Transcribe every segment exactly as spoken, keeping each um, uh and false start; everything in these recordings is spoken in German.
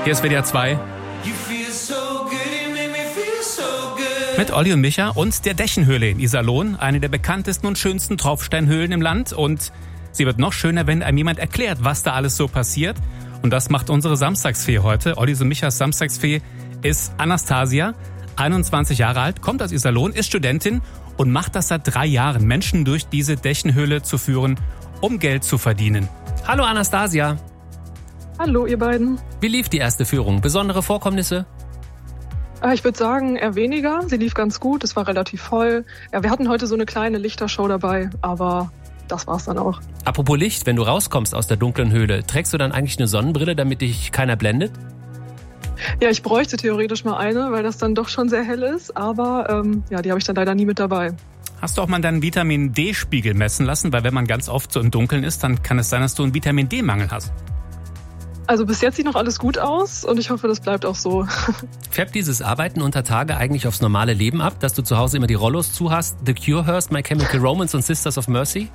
Hier ist W D R zwei. Mit Olli und Micha und der Dächenhöhle in Iserlohn, eine der bekanntesten und schönsten Tropfsteinhöhlen im Land. Und sie wird noch schöner, wenn einem jemand erklärt, was da alles so passiert. Und das macht unsere Samstagsfee heute. Olli und Michas Samstagsfee ist Anastasia, einundzwanzig Jahre alt, kommt aus Iserlohn, ist Studentin und macht das seit drei Jahren, Menschen durch diese Dächenhöhle zu führen, um Geld zu verdienen. Hallo Anastasia. Hallo ihr beiden. Wie lief die erste Führung? Besondere Vorkommnisse? Ich würde sagen, eher weniger. Sie lief ganz gut, es war relativ voll. Ja, wir hatten heute so eine kleine Lichtershow dabei, aber das war's dann auch. Apropos Licht, wenn du rauskommst aus der dunklen Höhle, trägst du dann eigentlich eine Sonnenbrille, damit dich keiner blendet? Ja, ich bräuchte theoretisch mal eine, weil das dann doch schon sehr hell ist, aber ähm, ja, die habe ich dann leider nie mit dabei. Hast du auch mal deinen Vitamin-D-Spiegel messen lassen? Weil wenn man ganz oft so im Dunkeln ist, dann kann es sein, dass du einen Vitamin-D-Mangel hast. Also bis jetzt sieht noch alles gut aus und ich hoffe, das bleibt auch so. Färbt dieses Arbeiten unter Tage eigentlich aufs normale Leben ab, dass du zu Hause immer die Rollos zu hast? The Cure hörst, My Chemical Romance und Sisters of Mercy?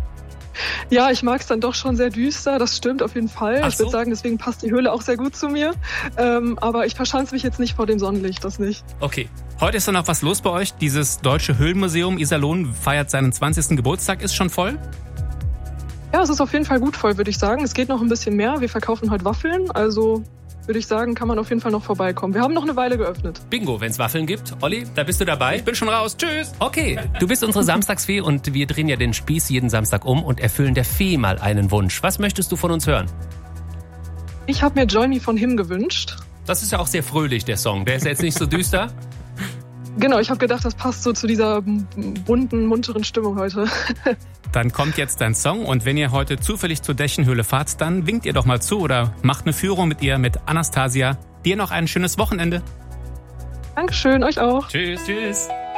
Ja, ich mag es dann doch schon sehr düster, das stimmt auf jeden Fall. Ach ich würde so? sagen, deswegen passt die Höhle auch sehr gut zu mir. Ähm, aber ich verschanze mich jetzt nicht vor dem Sonnenlicht, das nicht. Okay. Heute ist dann noch was los bei euch. Dieses Deutsche Höhlenmuseum Iserlohn feiert seinen zwanzigsten Geburtstag. Ist schon voll? Ja, es ist auf jeden Fall gut voll, würde ich sagen. Es geht noch ein bisschen mehr. Wir verkaufen heute Waffeln, also würde ich sagen, kann man auf jeden Fall noch vorbeikommen. Wir haben noch eine Weile geöffnet. Bingo, wenn es Waffeln gibt. Olli, da bist du dabei? Ich bin schon raus. Tschüss. Okay, du bist unsere Samstagsfee und wir drehen ja den Spieß jeden Samstag um und erfüllen der Fee mal einen Wunsch. Was möchtest du von uns hören? Ich habe mir Join Me von Him gewünscht. Das ist ja auch sehr fröhlich, der Song. Der ist jetzt nicht so düster. Genau, ich habe gedacht, das passt so zu dieser bunten, munteren Stimmung heute. Dann kommt jetzt dein Song und wenn ihr heute zufällig zur Dächenhöhle fahrt, dann winkt ihr doch mal zu oder macht eine Führung mit ihr, mit Anastasia. Dir noch ein schönes Wochenende. Dankeschön, euch auch. Tschüss, tschüss.